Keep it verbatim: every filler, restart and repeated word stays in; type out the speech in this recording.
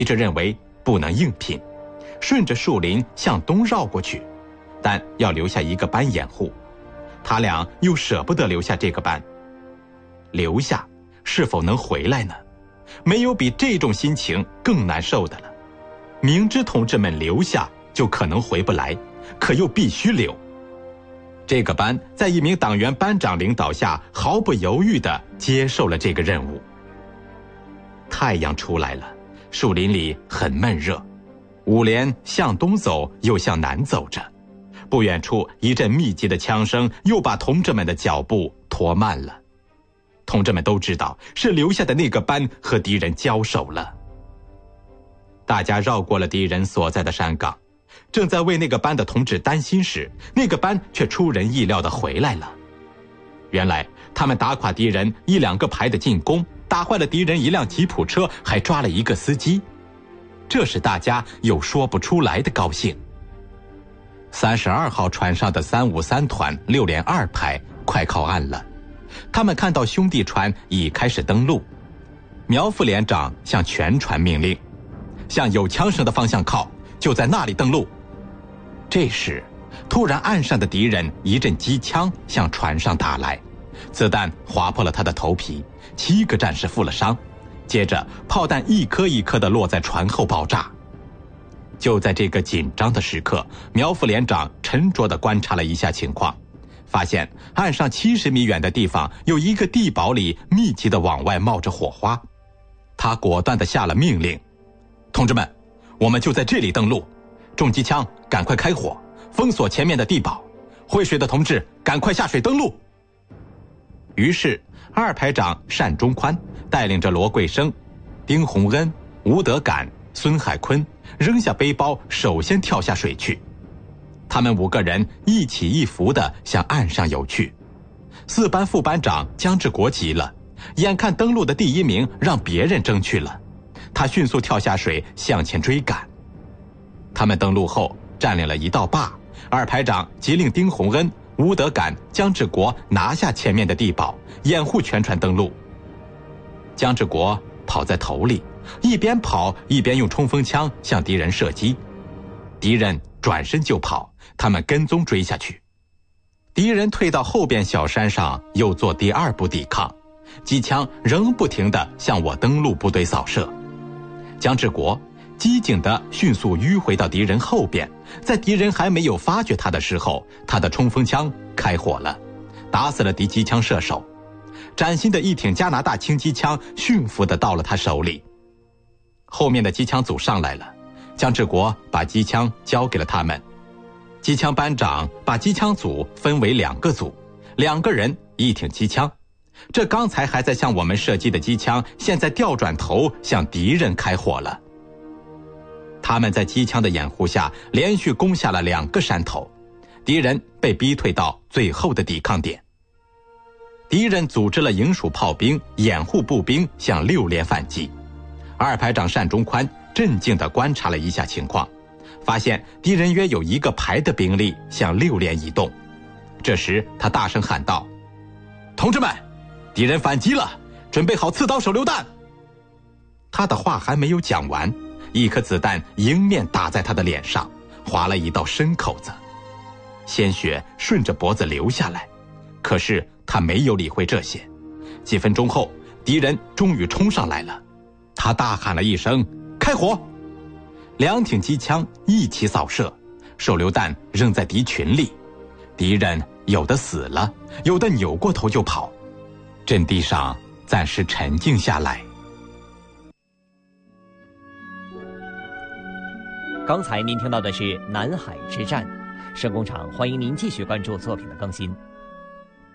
一致认为不能硬拼，顺着树林向东绕过去，但要留下一个班掩护。他俩又舍不得留下这个班，留下是否能回来呢？没有比这种心情更难受的了。明知同志们留下就可能回不来，可又必须留。这个班在一名党员班长领导下，毫不犹豫地接受了这个任务。太阳出来了，树林里很闷热，五连向东走又向南走着，不远处一阵密集的枪声又把同志们的脚步拖慢了。同志们都知道是留下的那个班和敌人交手了。大家绕过了敌人所在的山岗，正在为那个班的同志担心时，那个班却出人意料地回来了。原来他们打垮敌人一两个排的进攻，打坏了敌人一辆吉普车，还抓了一个司机，这使大家有说不出来的高兴。三十二号船上的三五三团六连二排快靠岸了，他们看到兄弟船已开始登陆。苗副连长向全船命令，向有枪声的方向靠，就在那里登陆。这时突然岸上的敌人一阵机枪向船上打来，子弹划破了他的头皮，七个战士负了伤，接着炮弹一颗一颗地落在船后爆炸。就在这个紧张的时刻，苗副连长沉着地观察了一下情况，发现岸上七十米远的地方有一个地堡里密集地往外冒着火花。他果断地下了命令，同志们，我们就在这里登陆，重机枪赶快开火，封锁前面的地堡，会水的同志赶快下水登陆。于是二排长单中宽带领着罗贵生、丁洪恩、吴德感、孙海坤扔下背包，首先跳下水去。他们五个人一起一伏地向岸上游去。四班副班长姜志国急了，眼看登陆的第一名让别人争去了，他迅速跳下水向前追赶。他们登陆后占领了一道坝，二排长急令丁洪恩、吴德感、姜志国拿下前面的地堡，掩护全船登陆。姜志国跑在头里，一边跑一边用冲锋枪向敌人射击。敌人转身就跑，他们跟踪追下去。敌人退到后边小山上，又做第二步抵抗，机枪仍不停地向我登陆部队扫射。姜志国机警地迅速迂回到敌人后边，在敌人还没有发觉他的时候，他的冲锋枪开火了，打死了敌机枪射手。崭新的一挺加拿大轻机枪驯服地到了他手里。后面的机枪组上来了，姜志国把机枪交给了他们。机枪班长把机枪组分为两个组，两个人一挺机枪。这刚才还在向我们射击的机枪，现在调转头向敌人开火了。他们在机枪的掩护下连续攻下了两个山头，敌人被逼退到最后的抵抗点。敌人组织了营属炮兵掩护步兵向六连反击。二排长单中宽镇静地观察了一下情况，发现敌人约有一个排的兵力向六连移动。这时他大声喊道：同志们，敌人反击了，准备好刺刀手榴弹。他的话还没有讲完，一颗子弹迎面打在他的脸上，划了一道深口子，鲜血顺着脖子流下来。可是他没有理会这些。几分钟后，敌人终于冲上来了，他大喊了一声：开火！两挺机枪一起扫射，手榴弹扔在敌群里，敌人有的死了，有的扭过头就跑。阵地上暂时沉静下来。 刚才您听到的是南海之战，声工厂欢迎您继续关注作品的更新。